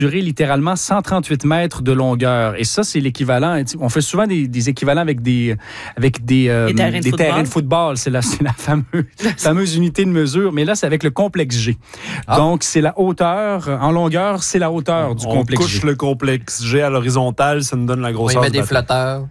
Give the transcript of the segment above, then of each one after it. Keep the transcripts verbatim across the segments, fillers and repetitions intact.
mesurer littéralement cent trente-huit mètres de longueur. Et ça, c'est l'équivalent. On fait souvent des, des équivalents avec des, avec des, euh, des, terrains, de des terrains de football. C'est la, c'est la fameuse, fameuse unité de mesure. Mais là, c'est avec le complexe G. Ah. Donc, c'est la hauteur. En longueur, c'est la hauteur du on complexe G. On couche le complexe G à l'horizontale, ça nous donne la grosseur. On y met des flotteurs.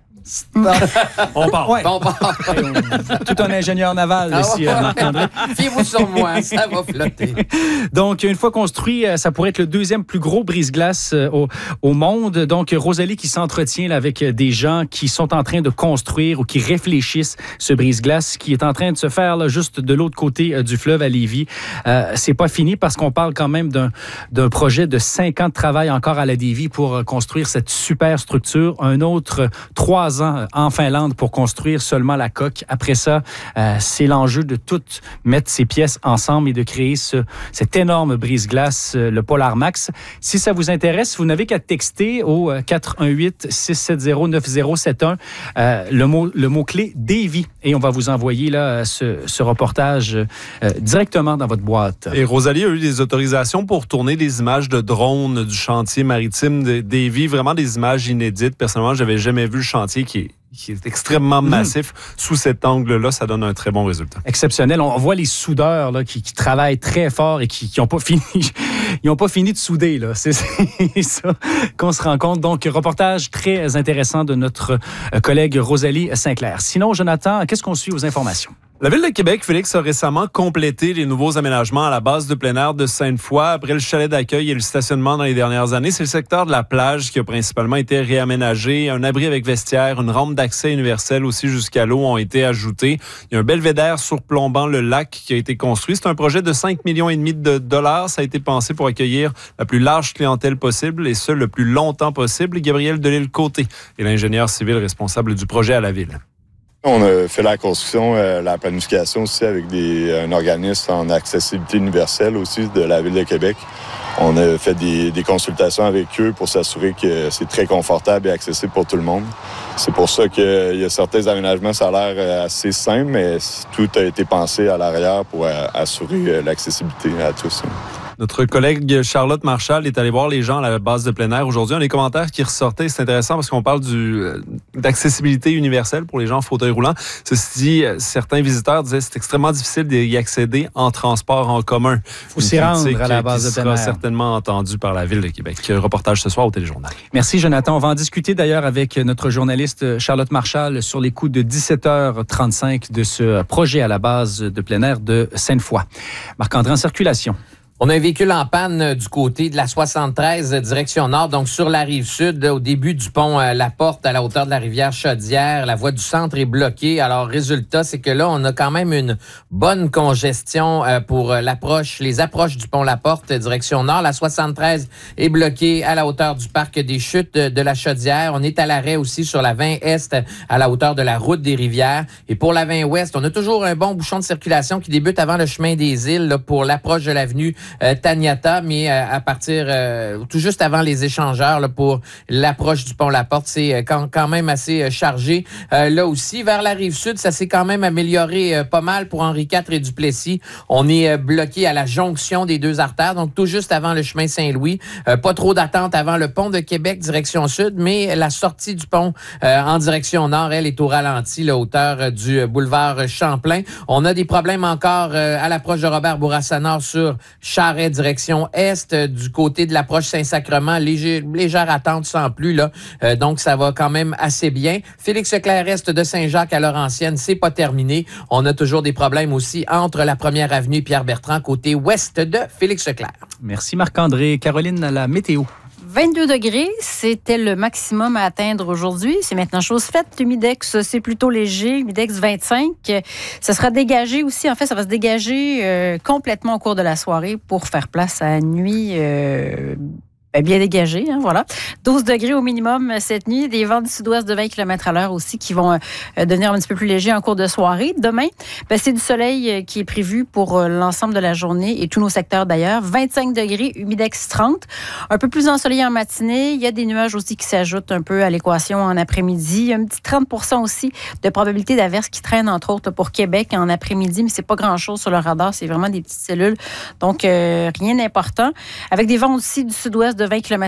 On part. Ouais. On part. Tout un ingénieur naval ah, ici, ouais. Marc-André. Fiez-vous sur moi, ça va flotter. Donc, une fois construit, ça pourrait être le deuxième plus gros brise-glace au, au monde. Donc, Rosalie qui s'entretient là, avec des gens qui sont en train de construire ou qui réfléchissent ce brise-glace qui est en train de se faire là, juste de l'autre côté euh, du fleuve à Lévis. Euh, c'est pas fini parce qu'on parle quand même d'un, d'un projet de cinq ans de travail encore à la Lévis pour euh, construire cette super structure. Un autre trois ans en Finlande pour construire seulement la coque. Après ça, euh, c'est l'enjeu de tout mettre ces pièces ensemble et de créer ce, cet énorme brise-glace, euh, le Polar Max. Si ça vous intéresse, vous n'avez qu'à texter au quatre un huit, six sept zéro, neuf zéro sept un euh, le, mot, le mot-clé Davy et on va vous envoyer là, ce, ce reportage euh, directement dans votre boîte. Et Rosalie a eu des autorisations pour tourner des images de drones du chantier maritime de Davy, vraiment des images inédites. Personnellement, j'avais jamais vu le chantier qui est, qui est extrêmement massif. Mmh. Sous cet angle-là, ça donne un très bon résultat. Exceptionnel. On voit les soudeurs là, qui, qui travaillent très fort et qui n'ont pas fini, ils n'ont pas fini de souder. Là. C'est, c'est ça qu'on se rend compte. Donc, reportage très intéressant de notre collègue Rosalie Sinclair. Sinon, Jonathan, qu'est-ce qu'on suit aux informations? La Ville de Québec, Félix, a récemment complété les nouveaux aménagements à la base de plein air de Sainte-Foy. Après le chalet d'accueil et le stationnement dans les dernières années, c'est le secteur de la plage qui a principalement été réaménagé. Un abri avec vestiaire, une rampe d'accès universelle aussi jusqu'à l'eau ont été ajoutés. Il y a un belvédère surplombant le lac qui a été construit. C'est un projet de cinq virgule cinq millions de dollars. Ça a été pensé pour accueillir la plus large clientèle possible et ce, le plus longtemps possible. Gabriel Delisle-Côté est l'ingénieur civil responsable du projet à la Ville. On a fait la construction, euh, la planification aussi avec des, un organisme en accessibilité universelle aussi de la Ville de Québec. On a fait des, des consultations avec eux pour s'assurer que c'est très confortable et accessible pour tout le monde. C'est pour ça qu'il y a certains aménagements, ça a l'air assez simple, mais tout a été pensé à l'arrière pour assurer l'accessibilité à tous. Notre collègue Charlotte Marchal est allée voir les gens à la base de plein air aujourd'hui. On a des commentaires qui ressortaient. C'est intéressant parce qu'on parle du, d'accessibilité universelle pour les gens en fauteuil roulant. Ceci dit, certains visiteurs disaient que c'est extrêmement difficile d'y accéder en transport en commun. Il faut s'y rendre à la base de plein air. Sera certainement entendu par la Ville de Québec. Reportage ce soir au Téléjournal. Merci, Jonathan. On va en discuter d'ailleurs avec notre journaliste Charlotte Marchal sur les coups de dix-sept heures trente-cinq de ce projet à la base de plein air de Sainte-Foy. Marc-André en circulation. On a un véhicule en panne du côté de la soixante-treize, direction nord, donc sur la rive sud, au début du pont La Porte, à la hauteur de la rivière Chaudière. La voie du centre est bloquée. Alors, résultat, c'est que là, on a quand même une bonne congestion pour l'approche, les approches du pont La Porte, direction nord. La soixante-treize est bloquée à la hauteur du parc des Chutes de la Chaudière. On est à l'arrêt aussi sur la vingt Est, à la hauteur de la route des Rivières. Et pour la vingt Ouest, on a toujours un bon bouchon de circulation qui débute avant le chemin des Îles, là, pour l'approche de l'avenue Euh, Taniata, mais euh, à partir euh, tout juste avant les échangeurs là, pour l'approche du pont La Porte, c'est euh, quand, quand même assez euh, chargé. Euh, là aussi, vers la rive sud, ça s'est quand même amélioré euh, pas mal pour Henri quatre et Duplessis. On est euh, bloqué à la jonction des deux artères, donc tout juste avant le chemin Saint-Louis. Euh, pas trop d'attente avant le pont de Québec, direction sud, mais la sortie du pont euh, en direction nord, elle est au ralenti, la hauteur euh, du boulevard Champlain. On a des problèmes encore euh, à l'approche de Robert Bourassa Nord sur Charest, direction est, euh, du côté de l'approche Saint-Sacrement, léger, légère attente sans plus, là. Euh, donc, ça va quand même assez bien. Félix Leclerc est de Saint-Jacques à Laurentienne, c'est pas terminé. On a toujours des problèmes aussi entre la première avenue et Pierre-Bertrand, côté ouest de Félix Leclerc. Merci Marc-André. Caroline, à la météo. vingt-deux degrés, c'était le maximum à atteindre aujourd'hui. C'est maintenant chose faite. L'humidex, c'est plutôt léger. Humidex vingt-cinq. Ça sera dégagé aussi. En fait, ça va se dégager euh, complètement au cours de la soirée pour faire place à la nuit euh, bien dégagée. Hein, voilà. douze degrés au minimum cette nuit. Des vents du sud-ouest de vingt kilomètres à l'heure aussi qui vont euh, devenir un petit peu plus légers en cours de soirée. Demain, ben, c'est du soleil euh, qui est prévu pour euh, l'ensemble de la journée et tous nos secteurs d'ailleurs. vingt-cinq degrés, humidex trente. Un peu plus ensoleillé en matinée. Il y a des nuages aussi qui s'ajoutent un peu à l'équation en après-midi. Il y a un petit trente pour cent aussi de probabilité d'averse qui traîne entre autres pour Québec en après-midi, mais c'est pas grand-chose sur le radar. C'est vraiment des petites cellules. Donc, euh, rien d'important. Avec des vents aussi du sud-ouest de vingt kilomètres